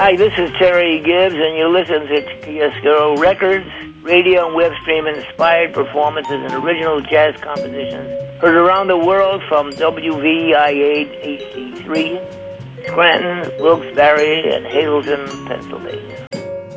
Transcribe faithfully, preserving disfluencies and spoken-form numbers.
Hi, this is Terry Gibbs, and you listen to Chiaroscuro Records, radio and web stream inspired performances and original jazz compositions heard around the world from W V I eight H D three, Scranton, Wilkes-Barre, and Hazleton, Pennsylvania.